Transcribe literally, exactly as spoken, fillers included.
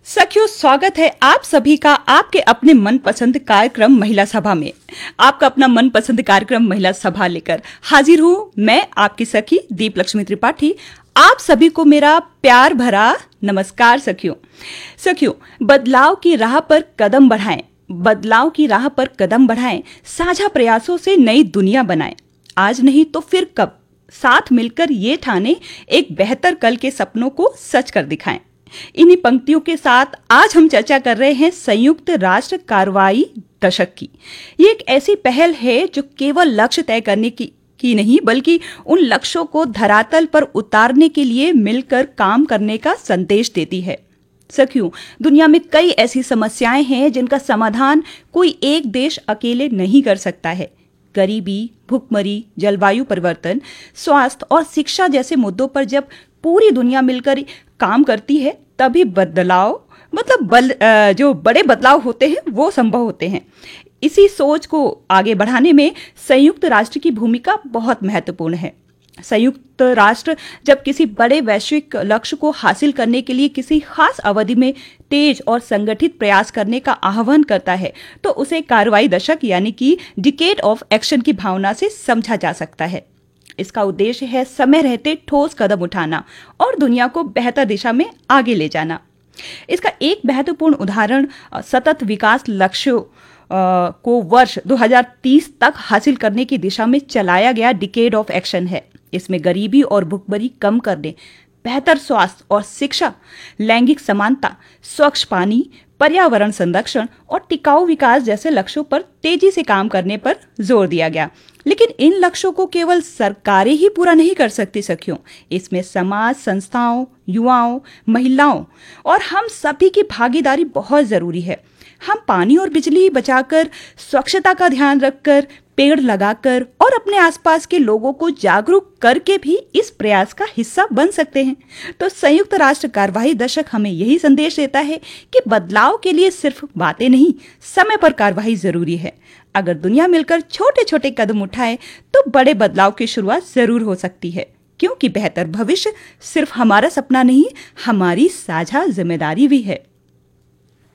सखियों, स्वागत है आप सभी का आपके अपने मनपसंद कार्यक्रम महिला सभा में। आपका अपना मनपसंद कार्यक्रम महिला सभा लेकर हाजिर हूँ मैं, आपकी सखी दीप लक्ष्मी त्रिपाठी। आप सभी को मेरा प्यार भरा नमस्कार। सखियों सखियों बदलाव की राह पर कदम बढ़ाएं, बदलाव की राह पर कदम बढ़ाएं, साझा प्रयासों से नई दुनिया बनाएं। आज नहीं तो फिर कब, साथ मिलकर ये ठाने एक बेहतर कल के सपनों को सच कर दिखाएं। इन्हीं पंक्तियों के साथ आज हम चर्चा कर रहे हैं संयुक्त राष्ट्र कार्रवाई दशक की। ये एक ऐसी पहल है जो केवल लक्ष्य तय करने की की नहीं, बल्कि उन लक्ष्यों को धरातल पर उतारने के लिए मिलकर काम करने का संदेश देती है। सखियों, दुनिया में कई ऐसी समस्याएं हैं जिनका समाधान कोई एक देश अकेले नहीं कर सकता है। गरीबी, भूखमरी, जलवायु परिवर्तन, स्वास्थ्य और शिक्षा जैसे मुद्दों पर जब पूरी दुनिया मिलकर काम करती है तभी बदलाव मतलब बल जो बड़े बदलाव होते हैं वो संभव होते हैं। इसी सोच को आगे बढ़ाने में संयुक्त राष्ट्र की भूमिका बहुत महत्वपूर्ण है। संयुक्त राष्ट्र जब किसी बड़े वैश्विक लक्ष्य को हासिल करने के लिए किसी खास अवधि में तेज और संगठित प्रयास करने का आह्वान करता है तो उसे कार्रवाई दशक यानी कि डिकेड ऑफ एक्शन की भावना से समझा जा सकता है। इसका उद्देश्य है समय रहते ठोस कदम उठाना और दुनिया को बेहतर दिशा में आगे ले जाना। इसका एक महत्वपूर्ण उदाहरण सतत विकास लक्ष्यों को वर्ष दो हज़ार तीस तक हासिल करने की दिशा में चलाया गया डिकेड ऑफ एक्शन है। इसमें गरीबी और भुखमरी कम करने, बेहतर स्वास्थ्य और शिक्षा, लैंगिक समानता, स्वच्छ पानी, पर्यावरण संरक्षण और टिकाऊ विकास जैसे लक्ष्यों पर तेजी से काम करने पर जोर दिया गया। लेकिन इन लक्ष्यों को केवल सरकारें ही पूरा नहीं कर सकती सखियों। इसमें समाज, संस्थाओं, युवाओं, महिलाओं और हम सभी की भागीदारी बहुत जरूरी है। हम पानी और बिजली बचाकर, स्वच्छता का ध्यान रखकर, पेड़ लगाकर और अपने आसपास के लोगों को जागरूक करके भी इस प्रयास का हिस्सा बन सकते हैं। तो संयुक्त राष्ट्र कार्रवाई दशक हमें यही संदेश देता है कि बदलाव के लिए सिर्फ बातें नहीं, समय पर कार्रवाई जरूरी है। अगर दुनिया मिलकर छोटे छोटे कदम उठाए तो बड़े बदलाव की शुरुआत जरूर हो सकती है, क्योंकि बेहतर भविष्य सिर्फ हमारा सपना नहीं, हमारी साझा जिम्मेदारी भी है।